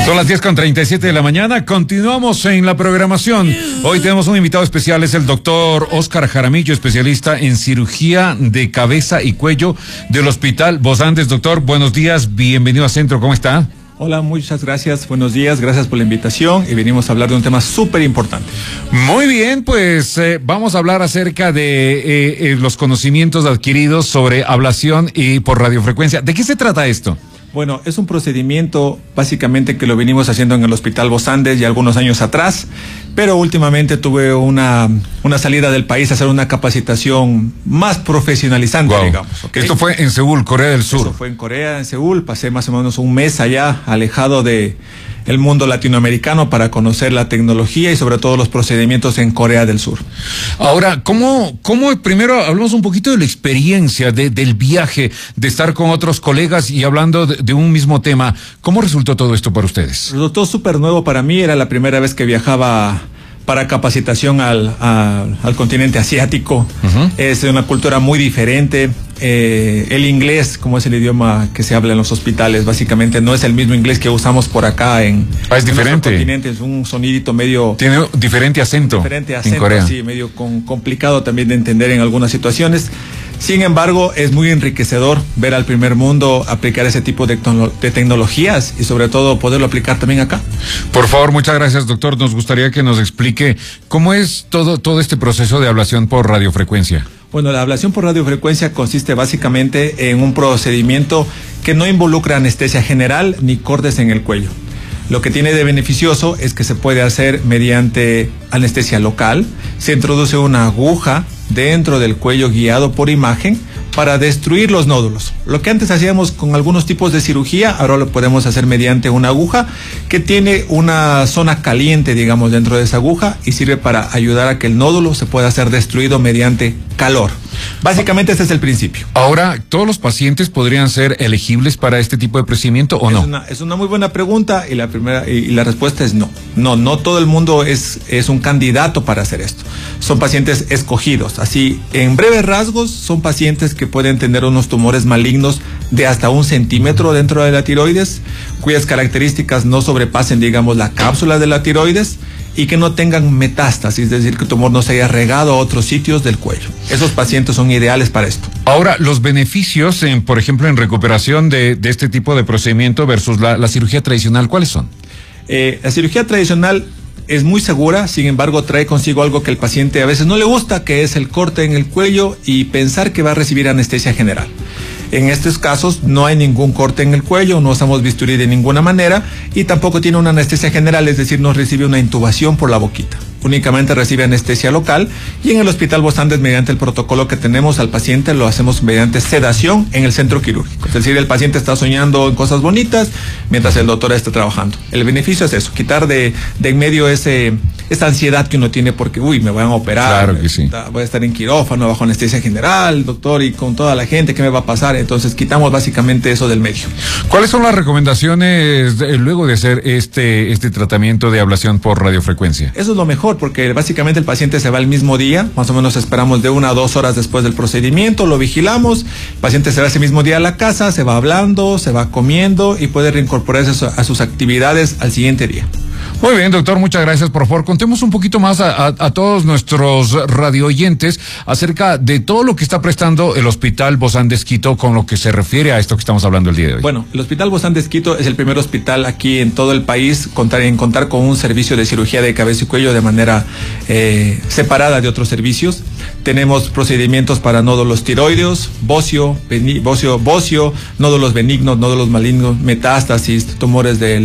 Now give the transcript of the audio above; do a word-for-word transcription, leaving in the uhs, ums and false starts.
Son las diez con treinta y siete de la mañana, continuamos en la programación. Hoy tenemos un invitado especial, es el doctor Óscar Jaramillo, especialista en cirugía de cabeza y cuello del Hospital Vos Andes. Doctor, buenos días, bienvenido a Centro, ¿cómo está? Hola, muchas gracias, buenos días, gracias por la invitación y venimos a hablar de un tema súper importante. Muy bien, pues eh, vamos a hablar acerca de eh, eh, los conocimientos adquiridos sobre ablación y por radiofrecuencia. ¿De qué se trata esto? Bueno, es un procedimiento básicamente que lo venimos haciendo en el Hospital Vos Andes ya algunos años atrás, pero últimamente tuve una, una salida del país a hacer una capacitación más profesionalizante, wow. digamos. ¿Okay? Esto fue en Seúl, Corea del Sur. Eso fue en Corea, en Seúl, pasé más o menos un mes allá, alejado de el mundo latinoamericano para conocer la tecnología y sobre todo los procedimientos en Corea del Sur. Ahora, ¿cómo, cómo primero hablamos un poquito de la experiencia, de, del viaje, de estar con otros colegas y hablando de, de un mismo tema? ¿Cómo resultó todo esto para ustedes? Resultó súper nuevo para mí, era la primera vez que viajaba para capacitación al, al, al continente asiático. Uh-huh. Es una cultura muy diferente. Eh, el inglés, como es el idioma que se habla en los hospitales, básicamente no es el mismo inglés que usamos por acá en, ah, es en diferente. nuestro continente. Es un sonidito medio... Tiene diferente acento. Diferente acento, en Corea. Sí, medio con, complicado también de entender en algunas situaciones. Sin embargo, es muy enriquecedor ver al primer mundo aplicar ese tipo de, de tecnologías y sobre todo poderlo aplicar también acá. Por favor, muchas gracias, doctor. Nos gustaría que nos explique cómo es todo, todo este proceso de ablación por radiofrecuencia. Bueno, la ablación por radiofrecuencia consiste básicamente en un procedimiento que no involucra anestesia general ni cortes en el cuello. Lo que tiene de beneficioso es que se puede hacer mediante anestesia local. Se introduce una aguja dentro del cuello guiado por imagen para destruir los nódulos. Lo que antes hacíamos con algunos tipos de cirugía, ahora lo podemos hacer mediante una aguja que tiene una zona caliente, digamos, dentro de esa aguja y sirve para ayudar a que el nódulo se pueda ser destruido mediante calor. Básicamente ese es el principio. Ahora, ¿todos los pacientes podrían ser elegibles para este tipo de procedimiento o es no? Una, es una muy buena pregunta y la primera y, y la respuesta es no. No, no todo el mundo es, es un candidato para hacer esto. Son pacientes escogidos. Así, en breves rasgos, son pacientes que pueden tener unos tumores malignos de hasta un centímetro dentro de la tiroides, cuyas características no sobrepasen, digamos, la cápsula de la tiroides y que no tengan metástasis, es decir, que el tumor no se haya regado a otros sitios del cuello. Esos pacientes son ideales para esto. Ahora, los beneficios, en, por ejemplo, en recuperación de, de este tipo de procedimiento versus la, la cirugía tradicional, ¿cuáles son? Eh, la cirugía tradicional es muy segura, sin embargo trae consigo algo que el paciente a veces no le gusta, que es el corte en el cuello y pensar que va a recibir anestesia general. En estos casos no hay ningún corte en el cuello, no usamos bisturí de ninguna manera y tampoco tiene una anestesia general, es decir, no recibe una intubación por la boquita. Únicamente recibe anestesia local y en el Hospital Vos Andes, mediante el protocolo que tenemos al paciente, lo hacemos mediante sedación en el centro quirúrgico. Es decir, el paciente está soñando en cosas bonitas mientras el doctor está trabajando. El beneficio es eso, quitar de, de en medio ese, esa ansiedad que uno tiene porque, uy, me van a operar, claro que sí. voy a estar en quirófano bajo anestesia general, doctor, y con toda la gente, ¿qué me va a pasar? Entonces quitamos básicamente eso del medio. ¿Cuáles son las recomendaciones de, luego de hacer este, este tratamiento de ablación por radiofrecuencia? Eso es lo mejor, porque básicamente el paciente se va el mismo día, más o menos esperamos de una a dos horas después del procedimiento, lo vigilamos, el paciente se va ese mismo día a la casa, se va hablando, se va comiendo y puede reincorporarse a sus actividades al siguiente día. Muy bien, doctor, muchas gracias. Por favor, contemos un poquito más a, a, a todos nuestros radioyentes acerca de todo lo que está prestando el Hospital Vos Andes Quito con lo que se refiere a esto que estamos hablando el día de hoy. Bueno, el Hospital Vos Andes Quito es el primer hospital aquí en todo el país contar, en contar con un servicio de cirugía de cabeza y cuello de manera eh, separada de otros servicios. Tenemos procedimientos para nódulos tiroideos, bocio, bocio, bocio, nódulos benignos, nódulos malignos, metástasis, tumores del